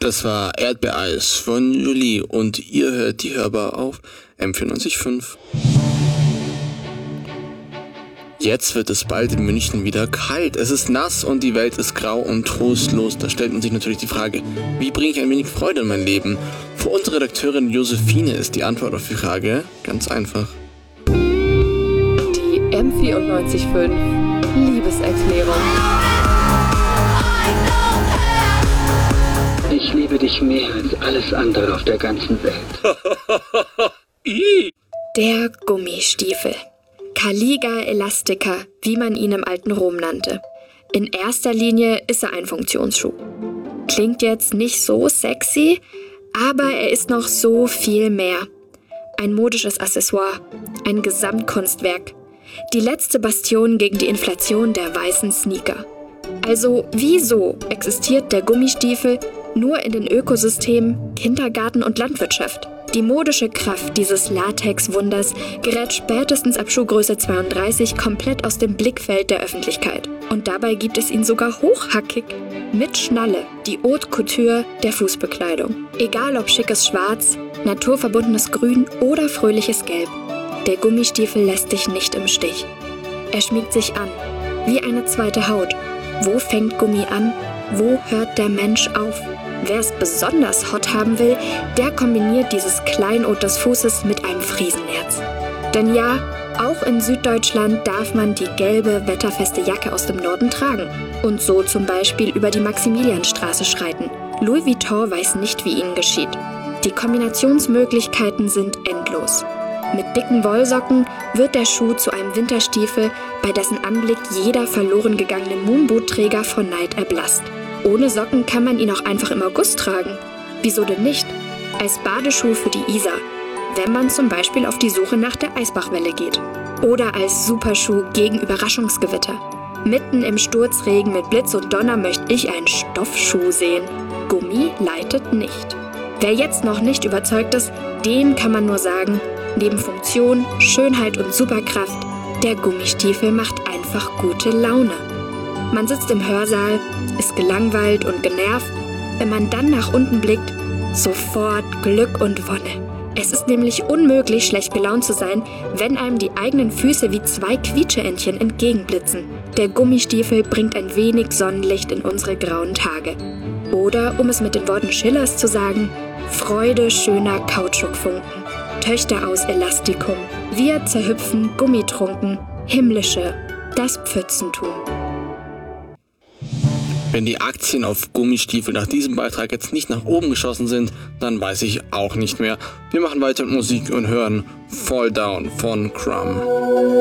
Das war Erdbeereis von Julie und ihr hört die Hörbar auf M94.5. Jetzt wird es bald in München wieder kalt. Es ist nass und die Welt ist grau und trostlos. Da stellt man sich natürlich die Frage, wie bringe ich ein wenig Freude in mein Leben? Für unsere Redakteurin Josephine ist die Antwort auf die Frage ganz einfach. Die M94.5 Liebeserklärung. Ich liebe dich mehr als alles andere auf der ganzen Welt. Der Gummistiefel. Caliga elastica, wie man ihn im alten Rom nannte. In erster Linie ist er ein Funktionsschuh. Klingt jetzt nicht so sexy, aber er ist noch so viel mehr. Ein modisches Accessoire, ein Gesamtkunstwerk. Die letzte Bastion gegen die Inflation der weißen Sneaker. Also wieso existiert der Gummistiefel nur in den Ökosystemen Kindergarten und Landwirtschaft? Die modische Kraft dieses Latex-Wunders gerät spätestens ab Schuhgröße 32 komplett aus dem Blickfeld der Öffentlichkeit. Und dabei gibt es ihn sogar hochhackig, mit Schnalle, die Haute Couture der Fußbekleidung. Egal ob schickes Schwarz, naturverbundenes Grün oder fröhliches Gelb, der Gummistiefel lässt dich nicht im Stich. Er schmiegt sich an, wie eine zweite Haut. Wo fängt Gummi an? Wo hört der Mensch auf? Wer es besonders hot haben will, der kombiniert dieses Kleinod des Fußes mit einem Friesenherz. Denn ja, auch in Süddeutschland darf man die gelbe, wetterfeste Jacke aus dem Norden tragen und so zum Beispiel über die Maximilianstraße schreiten. Louis Vuitton weiß nicht, wie ihnen geschieht. Die Kombinationsmöglichkeiten sind endlos. Mit dicken Wollsocken wird der Schuh zu einem Winterstiefel, bei dessen Anblick jeder verloren gegangene Moonboot-Träger vor Neid erblasst. Ohne Socken kann man ihn auch einfach im August tragen. Wieso denn nicht? Als Badeschuh für die Isar, wenn man zum Beispiel auf die Suche nach der Eisbachwelle geht. Oder als Superschuh gegen Überraschungsgewitter. Mitten im Sturzregen mit Blitz und Donner möchte ich einen Stoffschuh sehen. Gummi leitet nicht. Wer jetzt noch nicht überzeugt ist, dem kann man nur sagen, neben Funktion, Schönheit und Superkraft, der Gummistiefel macht einfach gute Laune. Man sitzt im Hörsaal, ist gelangweilt und genervt. Wenn man dann nach unten blickt, sofort Glück und Wonne. Es ist nämlich unmöglich, schlecht gelaunt zu sein, wenn einem die eigenen Füße wie zwei Quietscheentchen entgegenblitzen. Der Gummistiefel bringt ein wenig Sonnenlicht in unsere grauen Tage. Oder, um es mit den Worten Schillers zu sagen, Freude schöner Kautschukfunken. Töchter aus Elastikum. Wir zerhüpfen Gummitrunken. Himmlische, das Pfützentum. Wenn die Aktien auf Gummistiefel nach diesem Beitrag jetzt nicht nach oben geschossen sind, dann weiß ich auch nicht mehr. Wir machen weiter mit Musik und hören Fall Down von Crumb.